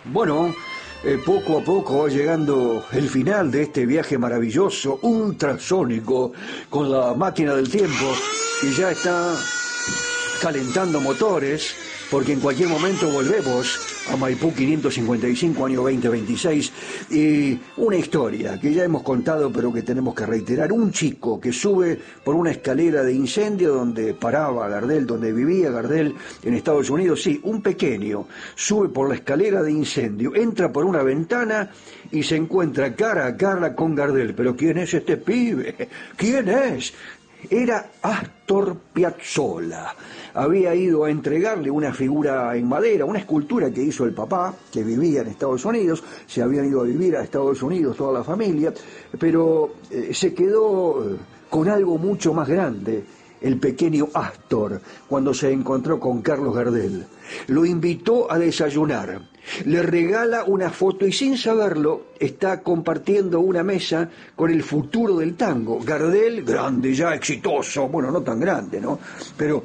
Bueno, poco a poco va llegando el final de este viaje maravilloso, ultrasónico, con la máquina del tiempo, que ya está calentando motores, porque en cualquier momento volvemos a Maipú 555, año 2026, y una historia que ya hemos contado pero que tenemos que reiterar. Un chico que sube por una escalera de incendio donde paraba Gardel, donde vivía Gardel en Estados Unidos. Sí, un pequeño sube por la escalera de incendio, entra por una ventana y se encuentra cara a cara con Gardel. ¿Pero quién es este pibe? ¿Quién es? Era Astor Piazzolla. Había ido a entregarle una figura en madera, una escultura que hizo el papá, que vivía en Estados Unidos. Se habían ido a vivir a Estados Unidos toda la familia, pero se quedó con algo mucho más grande, el pequeño Astor, cuando se encontró con Carlos Gardel. Lo invitó a desayunar, le regala una foto y sin saberlo está compartiendo una mesa con el futuro del tango. Gardel, grande ya, exitoso, bueno, no tan grande, ¿no? Pero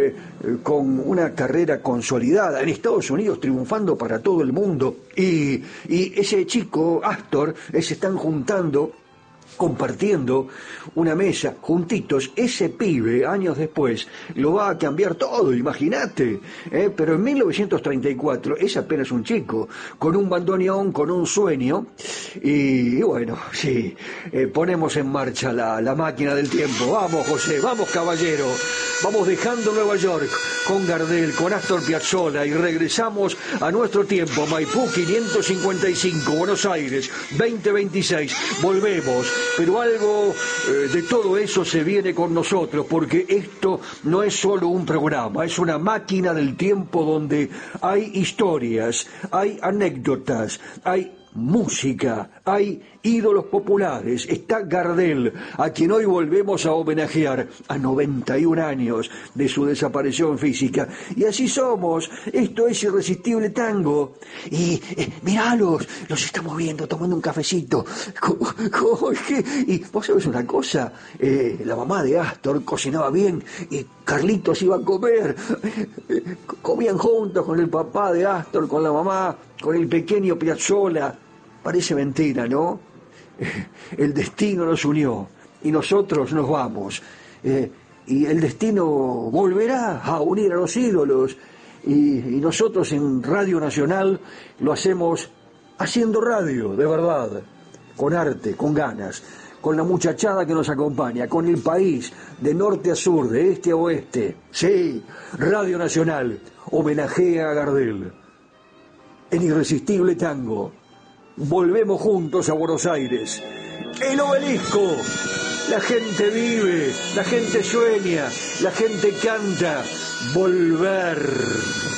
con una carrera consolidada en Estados Unidos, triunfando para todo el mundo. Y ese chico, Astor, se están juntando, compartiendo una mesa, juntitos. Ese pibe, años después, lo va a cambiar todo, imagínate. Pero en 1934 es apenas un chico, con un bandoneón, con un sueño, y bueno, sí, ponemos en marcha la máquina del tiempo. Vamos, José, vamos, caballero, vamos dejando Nueva York con Gardel, con Astor Piazzolla, y regresamos a nuestro tiempo, Maipú 555, Buenos Aires 2026, volvemos. Pero algo de todo eso se viene con nosotros, porque esto no es solo un programa, es una máquina del tiempo donde hay historias, hay anécdotas, hay música, hay ídolos populares. Está Gardel, a quien hoy volvemos a homenajear a 91 años de su desaparición física. Y así somos. Esto es Irresistible Tango. Y míralos, los estamos viendo tomando un cafecito. Y vos sabés una cosa, la mamá de Astor cocinaba bien y Carlitos iba a comer. Comían juntos con el papá de Astor, con la mamá, con el pequeño Piazzolla. Parece mentira, ¿no? El destino nos unió y nosotros nos vamos. Y el destino volverá a unir a los ídolos. Y nosotros en Radio Nacional lo hacemos haciendo radio, de verdad, con arte, con ganas, con la muchachada que nos acompaña, con el país, de norte a sur, de este a oeste. Sí, Radio Nacional homenajea a Gardel. En Irresistible Tango. Volvemos juntos a Buenos Aires. El Obelisco. La gente vive, la gente sueña, la gente canta. Volver.